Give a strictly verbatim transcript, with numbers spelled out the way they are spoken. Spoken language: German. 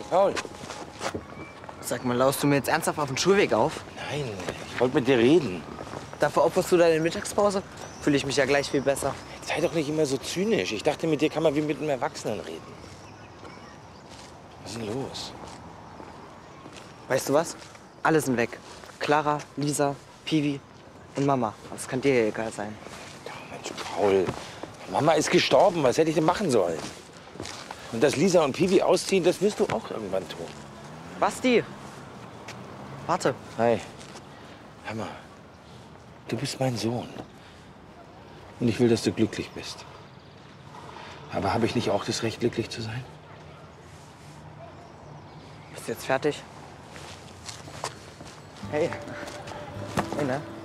Paul. Sag mal, laust du mir jetzt ernsthaft auf den Schulweg auf? Nein, ich wollte mit dir reden. Dafür opferst du deine Mittagspause? Fühle ich mich ja gleich viel besser. Sei doch nicht immer so zynisch. Ich dachte, mit dir kann man wie mit einem Erwachsenen reden. Was ist denn los? Weißt du was? Alle sind weg. Clara, Lisa, Piwi und Mama. Das kann dir ja egal sein. Ja, Mensch, Paul. Mama ist gestorben. Was hätte ich denn machen sollen? Und dass Lisa und Piwi ausziehen, das wirst du auch irgendwann tun. Basti! Warte. Hi. Hör mal. Du bist mein Sohn. Und ich will, dass du glücklich bist. Aber habe ich nicht auch das Recht, glücklich zu sein? Bist du jetzt fertig? Hey. Hey, ne?